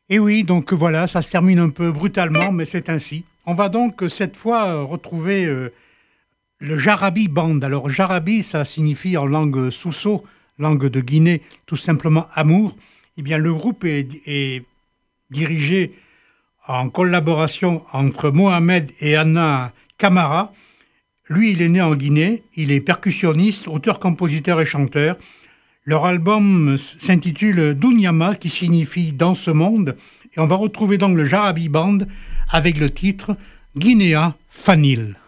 Et oui, donc voilà, ça se termine un peu brutalement, mais c'est ainsi. On va donc cette fois retrouver le Jarabi Band. Alors Jarabi, ça signifie en langue Sousso, langue de Guinée, tout simplement amour. Eh bien, le groupe est dirigé en collaboration entre Mohamed et Anna Camara. Lui, il est né en Guinée, il est percussionniste, auteur, compositeur et chanteur. Leur album s'intitule Dunyama, qui signifie dans ce monde, et on va retrouver donc le Jarabi Band avec le titre Guinea Fanil.